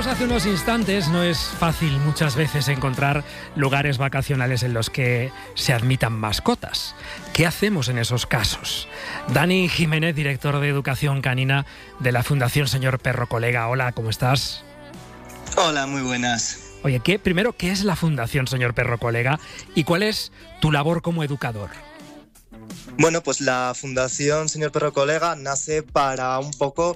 hace unos instantes, no es fácil muchas veces encontrar lugares vacacionales en los que se admitan mascotas. ¿Qué hacemos en esos casos? Dani Jiménez, director de Educación Canina de la Fundación Señor Perro Colega. Hola, ¿cómo estás? Hola, muy buenas. Oye, primero, ¿qué es la Fundación Señor Perro Colega y cuál es tu labor como educador? Bueno, pues la Fundación Señor Perro Colega nace para un poco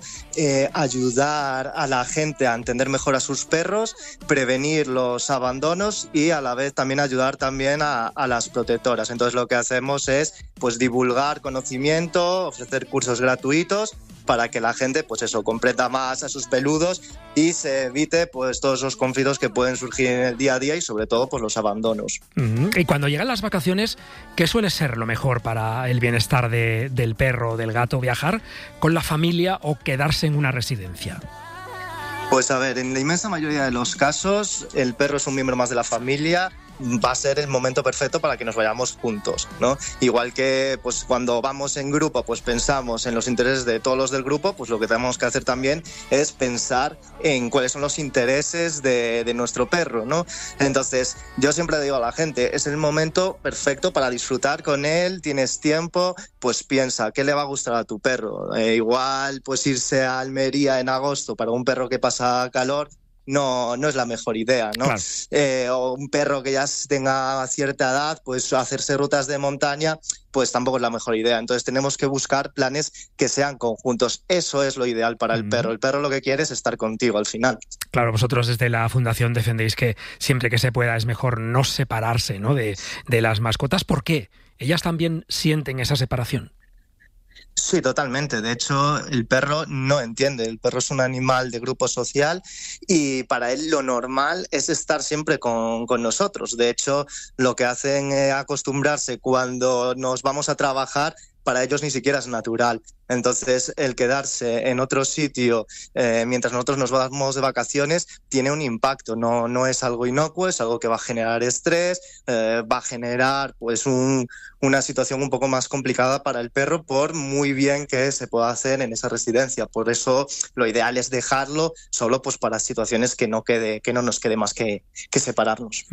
ayudar a la gente a entender mejor a sus perros, prevenir los abandonos y a la vez también ayudar también a las protectoras. Entonces lo que hacemos es pues divulgar conocimiento, ofrecer cursos gratuitos para que la gente pues eso comprenda más a sus peludos y se evite pues todos esos conflictos que pueden surgir en el día a día y sobre todo pues los abandonos. Y cuando llegan las vacaciones, ¿qué suele ser lo mejor para el bienestar del perro o del gato? ¿Viajar con la familia o quedarse en una residencia? Pues a ver, en la inmensa mayoría de los casos el perro es un miembro más de la familia. Va a ser el momento perfecto para que nos vayamos juntos, ¿no? Igual que pues cuando vamos en grupo pues pensamos en los intereses de todos los del grupo, pues lo que tenemos que hacer también es pensar en cuáles son los intereses de nuestro perro, ¿no? Entonces yo siempre le digo a la gente, es el momento perfecto para disfrutar con él, tienes tiempo, pues piensa, ¿qué le va a gustar a tu perro? Igual pues irse a Almería en agosto para un perro que pasa calor, no es la mejor idea, ¿no? Claro. O un perro que ya tenga cierta edad, pues hacerse rutas de montaña, pues tampoco es la mejor idea. Entonces tenemos que buscar planes que sean conjuntos. Eso es lo ideal para el perro. El perro lo que quiere es estar contigo al final. Claro, vosotros desde la Fundación defendéis que siempre que se pueda es mejor no separarse, ¿no? de las mascotas. ¿Por qué? ¿Ellas también sienten esa separación? Sí, totalmente. De hecho, el perro no entiende. El perro es un animal de grupo social y para él lo normal es estar siempre con nosotros. De hecho, lo que hacen es acostumbrarse cuando nos vamos a trabajar, para ellos ni siquiera es natural. Entonces, el quedarse en otro sitio mientras nosotros nos vamos de vacaciones tiene un impacto. No es algo inocuo, es algo que va a generar estrés, va a generar pues una situación un poco más complicada para el perro, por muy bien que se pueda hacer en esa residencia. Por eso lo ideal es dejarlo solo pues para situaciones que no nos quede más que separarnos.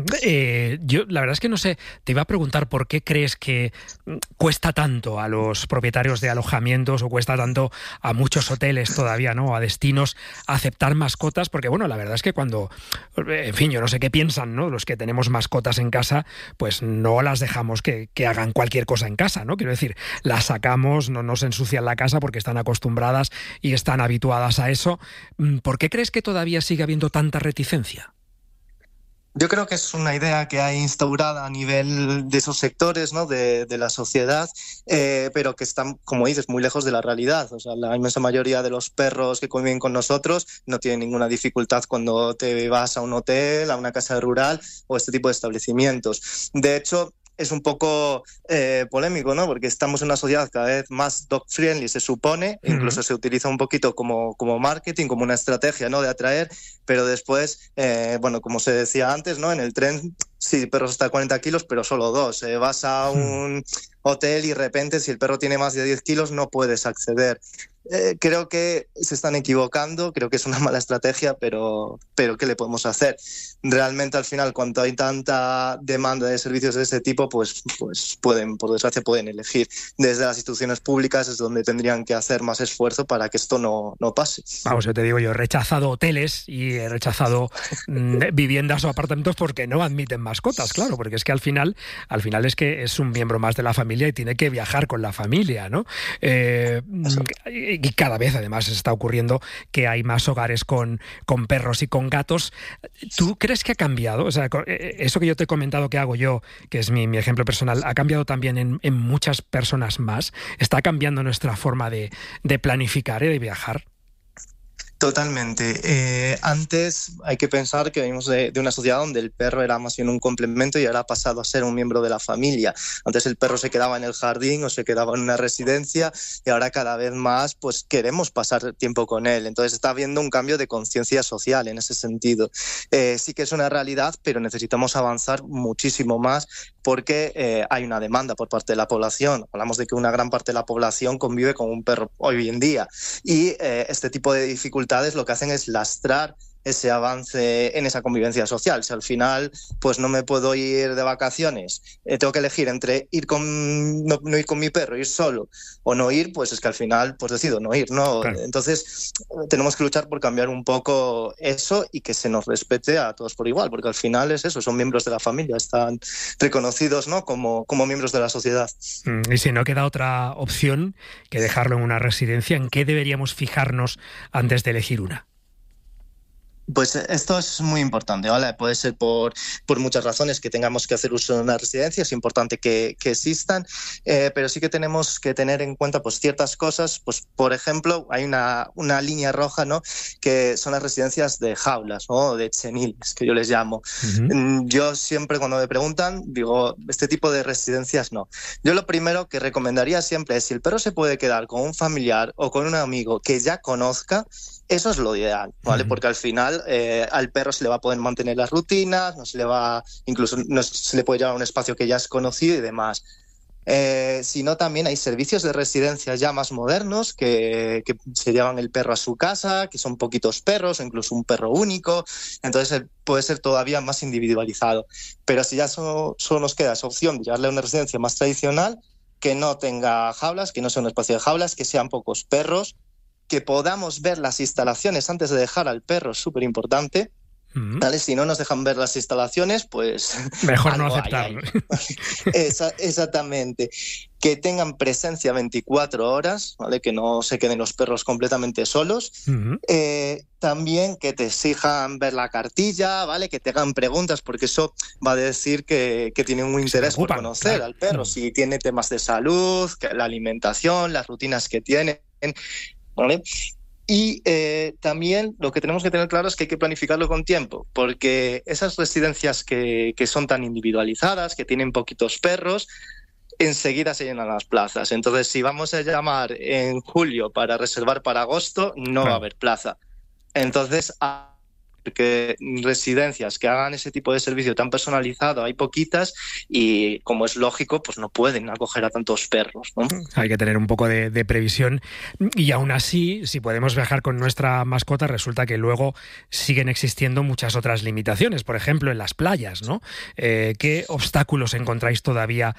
Yo la verdad es que no sé, te iba a preguntar por qué crees que cuesta tanto a los propietarios de alojamientos o cuesta tanto a muchos hoteles todavía, ¿no? A destinos aceptar mascotas, porque bueno, la verdad es que cuando, en fin, yo no sé qué piensan, ¿no? Los que tenemos mascotas en casa, pues no las dejamos que hagan cualquier cosa en casa, ¿no? Quiero decir, las sacamos, no nos ensucian la casa porque están acostumbradas y están habituadas a eso. ¿Por qué crees que todavía sigue habiendo tanta reticencia? Yo creo que es una idea que hay instaurada a nivel de esos sectores, ¿no? de la sociedad, pero que están, como dices, muy lejos de la realidad. O sea, la inmensa mayoría de los perros que conviven con nosotros no tienen ninguna dificultad cuando te vas a un hotel, a una casa rural o este tipo de establecimientos. De hecho, es un poco polémico, ¿no? Porque estamos en una sociedad cada vez más dog-friendly, se supone, incluso se utiliza un poquito como marketing, como una estrategia, ¿no? De atraer, pero después, bueno, como se decía antes, ¿no? En el tren, sí, perros hasta 40 kilos, pero solo 2. Vas a un hotel y de repente, si el perro tiene más de 10 kilos, no puedes acceder. Creo que se están equivocando, creo que es una mala estrategia, pero ¿qué le podemos hacer? Realmente al final, cuando hay tanta demanda de servicios de ese tipo, pues pueden, por desgracia, pueden elegir. Desde las instituciones públicas es donde tendrían que hacer más esfuerzo para que esto no pase. Vamos, yo te digo, yo he rechazado hoteles y he rechazado viviendas o apartamentos porque no admiten mascotas, claro, porque es que al final es que es un miembro más de la familia y tiene que viajar con la familia, ¿no? Y cada vez además está ocurriendo que hay más hogares con perros y con gatos. ¿Tú crees que ha cambiado? O sea, eso que yo te he comentado que hago yo, que es mi ejemplo personal, ¿ha cambiado también en muchas personas más? ¿Está cambiando nuestra forma de planificar y de viajar? Totalmente. Antes hay que pensar que venimos de una sociedad donde el perro era más bien un complemento y ahora ha pasado a ser un miembro de la familia. Antes el perro se quedaba en el jardín o se quedaba en una residencia y ahora cada vez más pues queremos pasar tiempo con él. Entonces está habiendo un cambio de conciencia social en ese sentido. Sí que es una realidad, pero necesitamos avanzar muchísimo más porque hay una demanda por parte de la población. Hablamos de que una gran parte de la población convive con un perro hoy en día y este tipo de dificultades lo que hacen es lastrar ese avance en esa convivencia social. Si al final pues no me puedo ir de vacaciones, tengo que elegir entre no ir con mi perro, ir solo o no ir, pues es que al final pues decido no ir, ¿no? Claro. Entonces tenemos que luchar por cambiar un poco eso y que se nos respete a todos por igual, porque al final es eso, son miembros de la familia, están reconocidos, ¿no? como miembros de la sociedad. Y si no queda otra opción que dejarlo en una residencia, ¿en qué deberíamos fijarnos antes de elegir una? Pues esto es muy importante, ¿vale? Puede ser por muchas razones que tengamos que hacer uso de una residencia, es importante que existan, pero sí que tenemos que tener en cuenta pues ciertas cosas. Pues por ejemplo, hay una línea roja, ¿no? Que son las residencias de jaulas, ¿no? De cheniles, que yo les llamo. Uh-huh. Yo siempre cuando me preguntan digo, este tipo de residencias no. Yo lo primero que recomendaría siempre es, si el perro se puede quedar con un familiar o con un amigo que ya conozca, eso es lo ideal, ¿vale? Porque al final al perro se le va a poder mantener las rutinas, incluso no se le puede llevar a un espacio que ya es conocido y demás. Sino también hay servicios de residencia ya más modernos que se llevan el perro a su casa, que son poquitos perros o incluso un perro único, entonces puede ser todavía más individualizado. Pero si ya solo nos queda esa opción de llevarle a una residencia más tradicional, que no tenga jaulas, que no sea un espacio de jaulas, que sean pocos perros, que podamos ver las instalaciones antes de dejar al perro, es súper importante. ¿Vale? Si no nos dejan ver las instalaciones, pues mejor no aceptarlo. Exactamente. Que tengan presencia 24 horas, ¿vale? Que no se queden los perros completamente solos. Uh-huh. También que te exijan ver la cartilla, ¿vale? Que te hagan preguntas, porque eso va a decir que tienen un interés por conocer, claro, al perro. Si tiene temas de salud, la alimentación, las rutinas que tienen, ¿vale? Y también lo que tenemos que tener claro es que hay que planificarlo con tiempo, porque esas residencias que son tan individualizadas, que tienen poquitos perros, enseguida se llenan las plazas. Entonces, si vamos a llamar en julio para reservar para agosto, no va a haber plaza. Entonces, que residencias que hagan ese tipo de servicio tan personalizado hay poquitas y, como es lógico, pues no pueden acoger a tantos perros, ¿no? Hay que tener un poco de previsión, y aún así, si podemos viajar con nuestra mascota, resulta que luego siguen existiendo muchas otras limitaciones, por ejemplo en las playas, ¿no? ¿Qué obstáculos encontráis todavía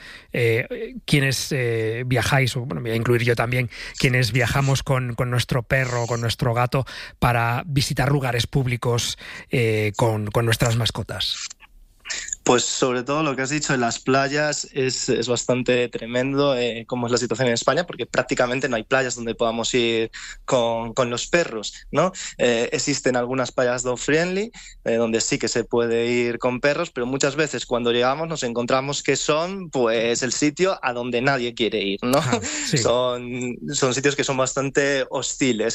quienes viajáis, o bueno, voy a incluir yo también, quienes viajamos con nuestro perro o con nuestro gato para visitar lugares públicos con nuestras mascotas? Pues sobre todo lo que has dicho en las playas es bastante tremendo cómo es la situación en España, porque prácticamente no hay playas donde podamos ir con los perros, ¿no? Existen algunas playas dog friendly donde sí que se puede ir con perros, pero muchas veces cuando llegamos nos encontramos que son pues el sitio a donde nadie quiere ir, ¿no? Sí. Son sitios que son bastante hostiles,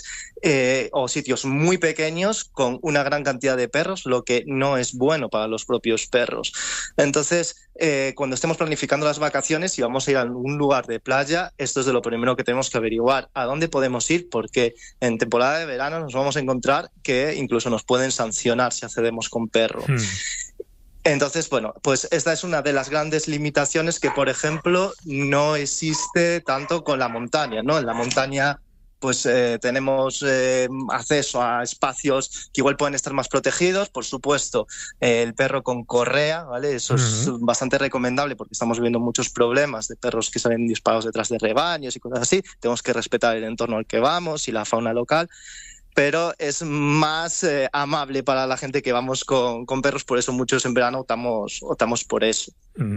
o sitios muy pequeños con una gran cantidad de perros, lo que no es bueno para los propios perros. Entonces, cuando estemos planificando las vacaciones, si vamos a ir a algún lugar de playa, esto es de lo primero que tenemos que averiguar, a dónde podemos ir, porque en temporada de verano nos vamos a encontrar que incluso nos pueden sancionar si accedemos con perro. Entonces, bueno, pues esta es una de las grandes limitaciones que, por ejemplo, no existe tanto con la montaña, ¿no? En la montaña pues tenemos acceso a espacios que igual pueden estar más protegidos. Por supuesto, el perro con correa, ¿vale? Eso es bastante recomendable, porque estamos viendo muchos problemas de perros que salen disparados detrás de rebaños y cosas así. Tenemos que respetar el entorno al que vamos y la fauna local, pero es amable para la gente que vamos con perros, por eso muchos en verano optamos por eso.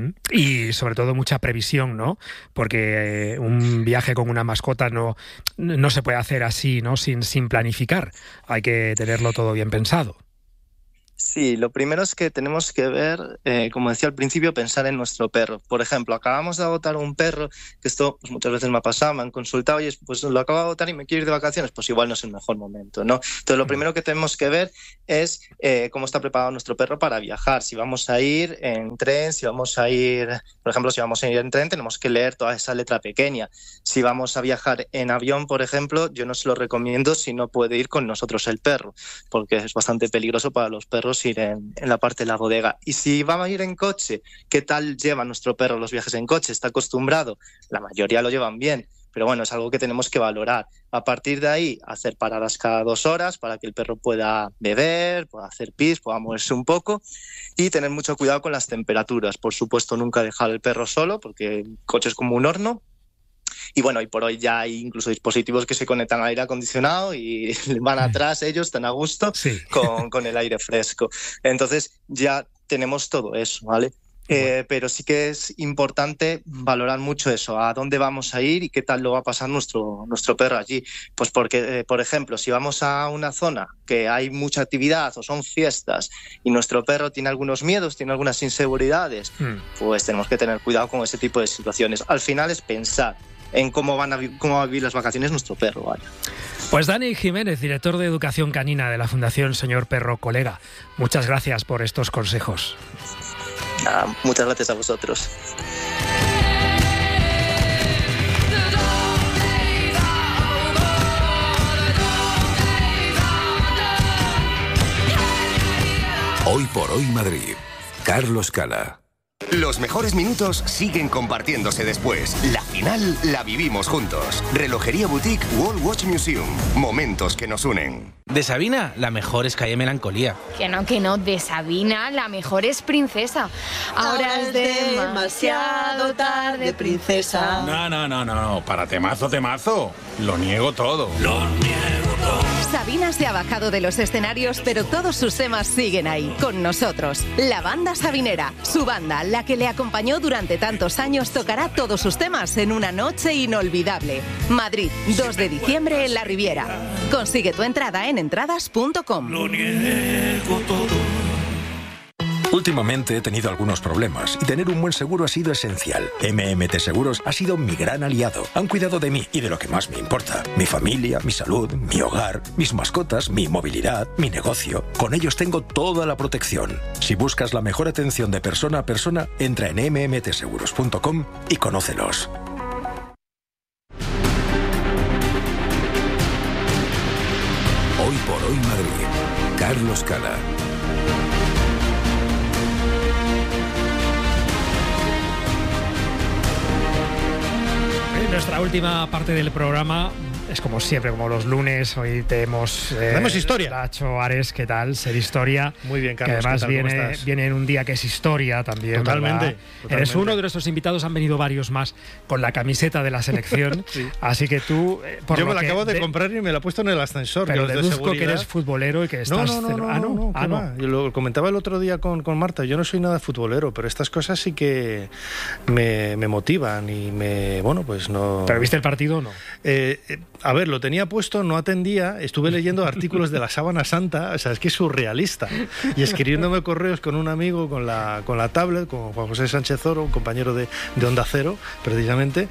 Y sobre todo mucha previsión, ¿no? Porque un viaje con una mascota no se puede hacer así, ¿no? Sin planificar. Hay que tenerlo todo bien pensado. Sí, lo primero es que tenemos que ver, como decía al principio, pensar en nuestro perro. Por ejemplo, acabamos de adoptar un perro, que esto pues, muchas veces me ha pasado, me han consultado, oye, pues lo acabo de adoptar y me quiero ir de vacaciones, pues igual no es el mejor momento, ¿no? Entonces, lo primero que tenemos que ver es cómo está preparado nuestro perro para viajar. Si vamos a ir en tren, si vamos a ir, por ejemplo, si vamos a ir en tren, tenemos que leer toda esa letra pequeña. Si vamos a viajar en avión, por ejemplo, yo no se lo recomiendo si no puede ir con nosotros el perro, porque es bastante peligroso para los perros ir en la parte de la bodega. Y si vamos a ir en coche, ¿qué tal lleva nuestro perro los viajes en coche? ¿Está acostumbrado? La mayoría lo llevan bien, pero bueno, es algo que tenemos que valorar. A partir de ahí, hacer paradas cada 2 horas para que el perro pueda beber, pueda hacer pis, pueda moverse un poco, y tener mucho cuidado con las temperaturas. Por supuesto, nunca dejar el perro solo, porque el coche es como un horno. Y bueno, y por hoy ya hay incluso dispositivos que se conectan al aire acondicionado y van atrás ellos, están a gusto, sí, con el aire fresco. Entonces ya tenemos todo eso, ¿vale? Pero sí que es importante valorar mucho eso, a dónde vamos a ir y qué tal lo va a pasar nuestro perro allí. Pues porque, por ejemplo, si vamos a una zona que hay mucha actividad o son fiestas y nuestro perro tiene algunos miedos, tiene algunas inseguridades, pues tenemos que tener cuidado con ese tipo de situaciones. Al final es pensar en cómo va a vivir las vacaciones nuestro perro, ¿vale? Pues Dani Jiménez, director de Educación Canina de la Fundación Señor Perro Colega, muchas gracias por estos consejos. Muchas gracias a vosotros. Hoy por hoy Madrid. Carlos Cala. Los mejores minutos siguen compartiéndose después. La final la vivimos juntos. Relojería Boutique World Watch Museum. Momentos que nos unen. De Sabina, la mejor es Calle Melancolía. Que no, de Sabina, la mejor es Princesa. Ahora es demasiado tarde, princesa. No, para temazo. Lo niego todo. Sabina se ha bajado de los escenarios, pero todos sus temas siguen ahí, con nosotros. La banda sabinera, su banda, la que le acompañó durante tantos años, tocará todos sus temas en una noche inolvidable. Madrid, 2 de diciembre en la Riviera. Consigue tu entrada en entradas.com. Lo niego todo. Últimamente he tenido algunos problemas y tener un buen seguro ha sido esencial. MMT Seguros ha sido mi gran aliado. Han cuidado de mí y de lo que más me importa. Mi familia, mi salud, mi hogar, mis mascotas, mi movilidad, mi negocio. Con ellos tengo toda la protección. Si buscas la mejor atención de persona a persona, entra en mmtseguros.com y conócelos. Hoy por hoy Madrid. Carlos Cala. En nuestra última parte del programa es como siempre, como los lunes. Hoy tenemos historia. Nacho Ares, ¿qué tal? Ser historia. Muy bien, Carlos. Que además viene en un día que es historia también. Totalmente. Eres uno de nuestros invitados, han venido varios más con la camiseta de la selección. Sí. Así que tú... Yo me la acabo de comprar y me la he puesto en el ascensor. Pero deduzco que eres futbolero y que estás... No. Yo lo comentaba el otro día con Marta. Yo no soy nada futbolero, pero estas cosas sí que me motivan y me... Bueno, pues no... ¿Pero viste el partido o no? A ver, lo tenía puesto, no atendía, estuve leyendo artículos de la Sábana Santa, o sea, es que es surrealista, y escribiéndome correos con un amigo con la tablet, con Juan José Sánchez Oro, un compañero de Onda Cero, precisamente,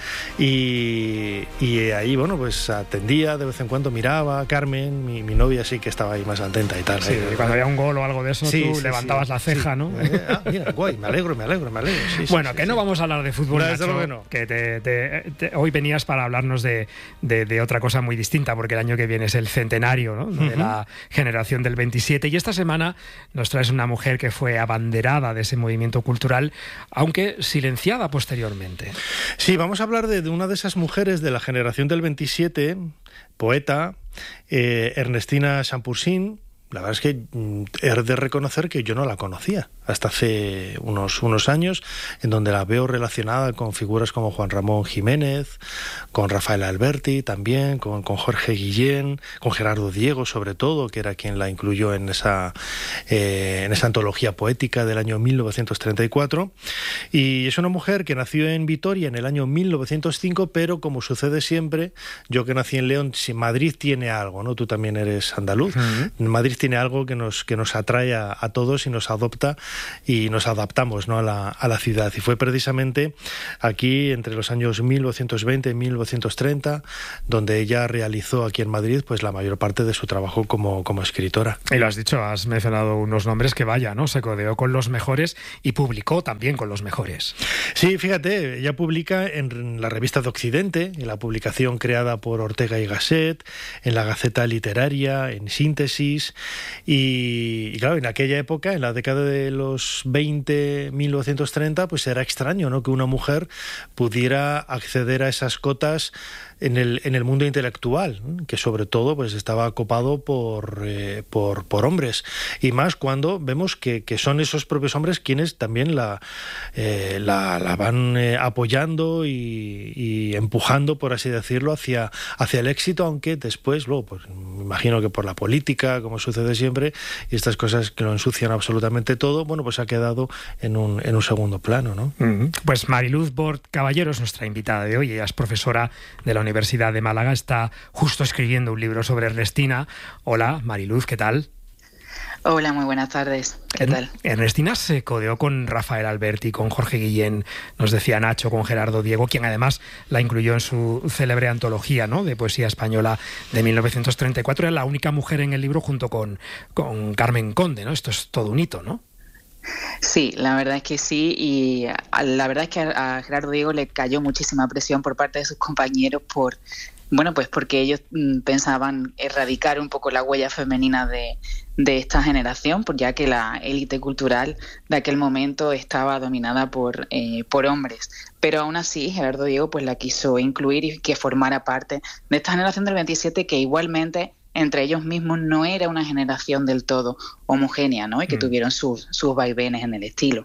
y ahí, bueno, pues atendía, de vez en cuando miraba, Carmen, mi novia sí que estaba ahí más atenta y tal. Sí, cuando había un gol o algo de eso, sí, tú levantabas la ceja, ¿no? Mira, guay, me alegro. Sí, bueno, que no vamos a hablar de fútbol, Nacho, que hoy venías para hablarnos de otra cosa muy distinta, porque el año que viene es el centenario, ¿no? De la generación del 27, y esta semana nos traes una mujer que fue abanderada de ese movimiento cultural, aunque silenciada posteriormente. Sí, vamos a hablar de una de esas mujeres de la generación del 27, poeta, Ernestina Champursin. La verdad es que he de reconocer que yo no la conocía hasta hace unos años, en donde la veo relacionada con figuras como Juan Ramón Jiménez, con Rafael Alberti también, con Jorge Guillén, con Gerardo Diego sobre todo, que era quien la incluyó en esa antología poética del año 1934. Y es una mujer que nació en Vitoria en el año 1905, pero como sucede siempre, yo que nací en León, si Madrid tiene algo, ¿no? Tú también eres andaluz. Madrid tiene algo que nos atrae a todos y nos adopta y nos adaptamos, ¿no? a la ciudad. Y fue precisamente aquí, entre los años 1920 y 1930, donde ella realizó aquí en Madrid pues la mayor parte de su trabajo como escritora. Y lo has dicho, has mencionado unos nombres que vaya, ¿no? Se codeó con los mejores y publicó también con los mejores. Sí, fíjate, ella publica en la Revista de Occidente, en la publicación creada por Ortega y Gasset, en la Gaceta Literaria, en Síntesis, y claro, en aquella época, en la década de los 20, 1930, pues era extraño, ¿no? Que una mujer pudiera acceder a esas cotas en el mundo intelectual, que sobre todo pues estaba copado por hombres, y más cuando vemos que son esos propios hombres quienes también la van apoyando y empujando, por así decirlo, hacia el éxito, aunque después, luego, pues me imagino que por la política, como sucede siempre, y estas cosas que lo ensucian absolutamente todo, bueno, pues ha quedado en un segundo plano, ¿no? Pues Mariluz Bort Caballero es nuestra invitada de hoy. Ella es profesora de la Universidad de Málaga, está justo escribiendo un libro sobre Ernestina. Hola, Mariluz, ¿qué tal? Hola, muy buenas tardes. ¿Qué tal? Ernestina se codeó con Rafael Alberti, con Jorge Guillén, nos decía Nacho, con Gerardo Diego, quien además la incluyó en su célebre antología, ¿no?, de poesía española de 1934. Era la única mujer en el libro junto con Carmen Conde, ¿no? Esto es todo un hito, ¿no? Sí, la verdad es que sí, y la verdad es que a Gerardo Diego le cayó muchísima presión por parte de sus compañeros porque ellos pensaban erradicar un poco la huella femenina de esta generación, ya que la élite cultural de aquel momento estaba dominada por hombres. Pero aún así, Gerardo Diego pues la quiso incluir y que formara parte de esta generación del 27, que igualmente entre ellos mismos no era una generación del todo homogénea, ¿no? Y que tuvieron sus vaivenes en el estilo.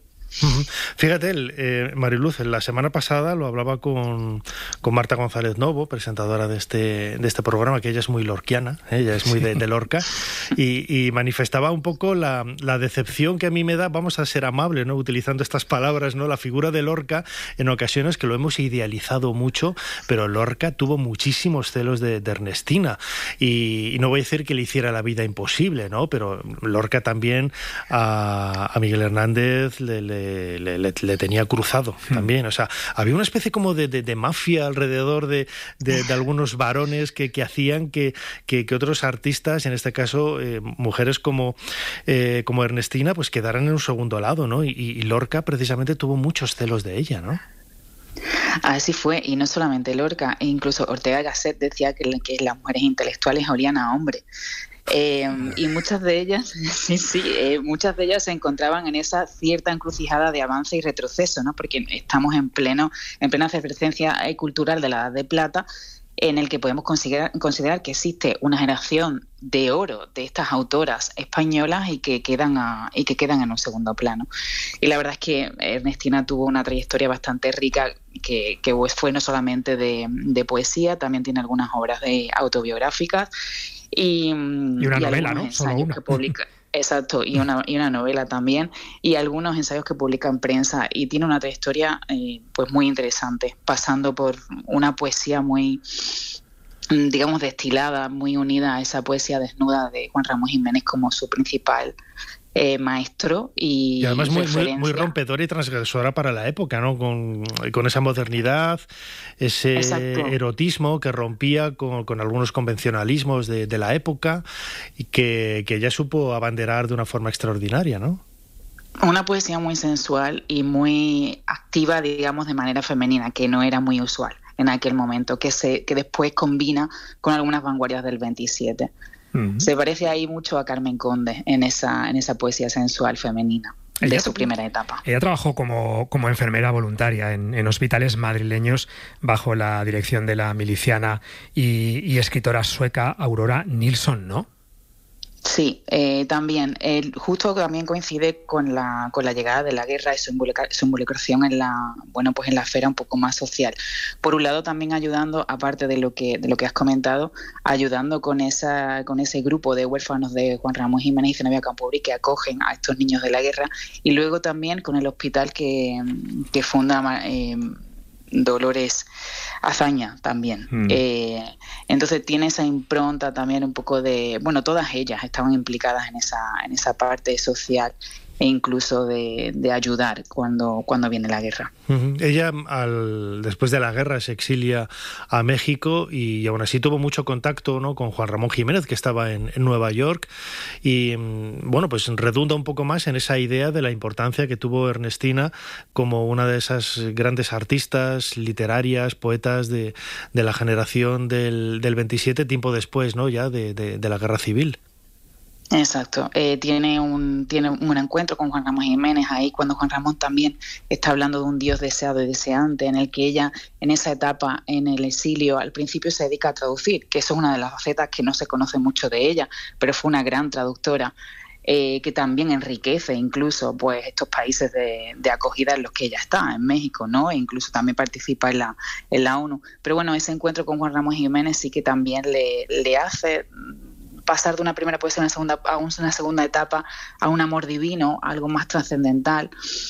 Fíjate, Mariluz, la semana pasada lo hablaba con Marta González Novo, presentadora de este programa, que ella es muy lorquiana, ella es muy de Lorca, y manifestaba un poco la decepción que a mí me da, vamos a ser amables, ¿no?, utilizando estas palabras, ¿no?, la figura de Lorca, en ocasiones que lo hemos idealizado mucho, pero Lorca tuvo muchísimos celos de Ernestina, y no voy a decir que le hiciera la vida imposible, ¿no?, pero Lorca también a Miguel Hernández le tenía cruzado también. O sea, había una especie como de mafia alrededor de algunos varones que hacían que otros artistas, en este caso mujeres como Ernestina, pues quedaran en un segundo lado, ¿no? Y Lorca precisamente tuvo muchos celos de ella, ¿no? Así fue, y no solamente Lorca, incluso Ortega y Gasset decía que las mujeres intelectuales olían a hombre. Y muchas de ellas, muchas de ellas se encontraban en esa cierta encrucijada de avance y retroceso, ¿no? Porque estamos en plena efervescencia cultural de la Edad de Plata, en el que podemos considerar que existe una generación de oro de estas autoras españolas y que quedan en un segundo plano. Y la verdad es que Ernestina tuvo una trayectoria bastante rica que fue no solamente de poesía, también tiene algunas obras autobiográficas y una novela, ¿no? Solo una. Que publica. Exacto, y una novela también, y algunos ensayos que publica en prensa, y tiene una trayectoria pues muy interesante, pasando por una poesía muy, digamos, destilada, muy unida a esa poesía desnuda de Juan Ramón Jiménez como su principal maestro y además muy rompedora y transgresora para la época, ¿no? Con esa modernidad, ese erotismo que rompía con algunos convencionalismos de la época y que ella supo abanderar de una forma extraordinaria, ¿no? Una poesía muy sensual y muy activa, digamos, de manera femenina, que no era muy usual en aquel momento, que después combina con algunas vanguardias del 27. Se parece ahí mucho a Carmen Conde en esa poesía sensual femenina de su primera etapa. Ella trabajó como enfermera voluntaria en hospitales madrileños bajo la dirección de la miliciana y escritora sueca Aurora Nilsson, ¿no? Sí, también. Justo también coincide con la llegada de la guerra y su involucración en la esfera un poco más social. Por un lado, también ayudando, aparte de lo que has comentado, ayudando con ese grupo de huérfanos de Juan Ramón Jiménez y Zenobia Campouri que acogen a estos niños de la guerra, y luego también con el hospital que funda Dolores Azaña también. Entonces tiene esa impronta también un poco de... Bueno, todas ellas estaban implicadas en esa parte social e incluso de ayudar cuando viene la guerra. Ella, después de la guerra, se exilia a México y aún así tuvo mucho contacto, ¿no?, con Juan Ramón Jiménez, que estaba en Nueva York, y bueno, pues redunda un poco más en esa idea de la importancia que tuvo Ernestina como una de esas grandes artistas literarias, poetas de la generación del 27, tiempo después, ¿no?, ya de la guerra civil. Exacto. Tiene un encuentro con Juan Ramón Jiménez ahí, cuando Juan Ramón también está hablando de un Dios deseado y deseante, en el que ella, en esa etapa, en el exilio, al principio se dedica a traducir, que eso es una de las facetas que no se conoce mucho de ella, pero fue una gran traductora. Que también enriquece incluso pues estos países de acogida en los que ella está, en México, ¿no? E incluso también participa en la ONU. Pero bueno, ese encuentro con Juan Ramón Jiménez sí que también le hace pasar de una primera poesía a una segunda etapa, a un amor divino, algo más trascendental,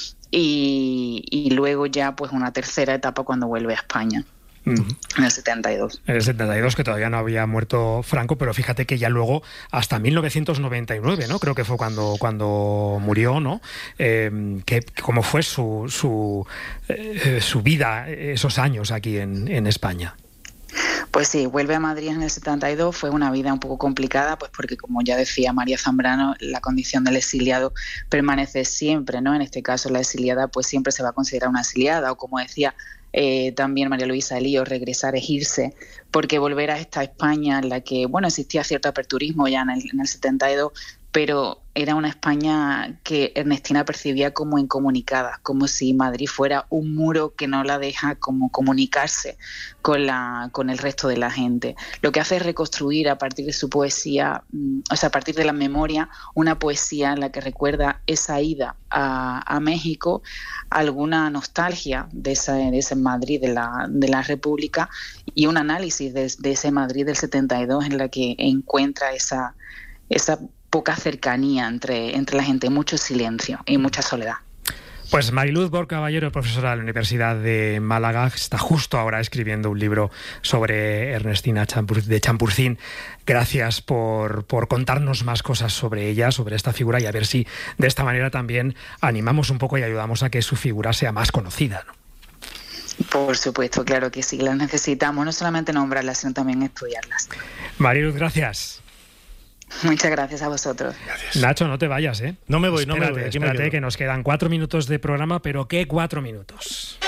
y luego ya pues una tercera etapa cuando vuelve a España. En el 72. En el 72, que todavía no había muerto Franco, pero fíjate que ya luego, hasta 1999, ¿no? Creo que fue cuando murió, ¿no? ¿Cómo fue su vida esos años aquí en España? Pues sí, vuelve a Madrid en el 72, fue una vida un poco complicada, pues porque como ya decía María Zambrano, la condición del exiliado permanece siempre, ¿no? En este caso la exiliada pues siempre se va a considerar una exiliada, o como decía también María Luisa Elío, regresar es irse, porque volver a esta España en la que, bueno, existía cierto aperturismo ya en el 72, pero era una España que Ernestina percibía como incomunicada, como si Madrid fuera un muro que no la deja como comunicarse con el resto de la gente. Lo que hace es reconstruir a partir de su poesía, o sea, a partir de la memoria, una poesía en la que recuerda esa ida a México, alguna nostalgia de ese Madrid de la República y un análisis de ese Madrid del 72 en la que encuentra esa poca cercanía entre la gente, mucho silencio y mucha soledad. Pues Mariluz Bor Caballero, profesora de la Universidad de Málaga, está justo ahora escribiendo un libro sobre Ernestina de Champurcín. Gracias por contarnos más cosas sobre ella, sobre esta figura, y a ver si de esta manera también animamos un poco y ayudamos a que su figura sea más conocida, ¿no? Por supuesto, claro que sí, las necesitamos, no solamente nombrarlas, sino también estudiarlas. Mariluz, gracias. Muchas gracias a vosotros. Gracias. Nacho, no te vayas, ¿eh? No me voy. Espérate, que nos quedan 4 minutos de programa, pero ¿qué 4 minutos?